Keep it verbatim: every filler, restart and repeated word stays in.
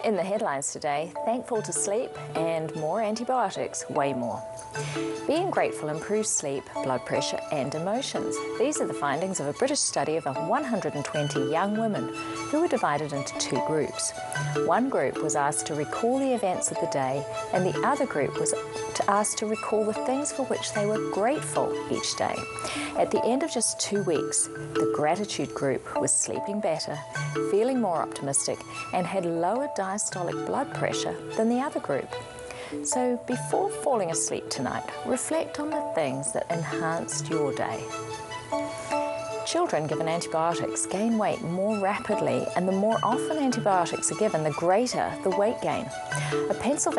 In the headlines today, thankful to sleep and more antibiotics, way more. Being grateful improves sleep, blood pressure and emotions. These are the findings of a British study of one hundred twenty young women who were divided into two groups. One group was asked to recall the events of the day and the other group was to asked to recall the things for which they were grateful each day. At the end of just two weeks, the gratitude group was sleeping better, feeling more optimistic and had lower diastolic blood pressure than the other group. So before falling asleep tonight, reflect on the things that enhanced your day. Children given antibiotics gain weight more rapidly, and the more often antibiotics are given, the greater the weight gain. A Pennsylvania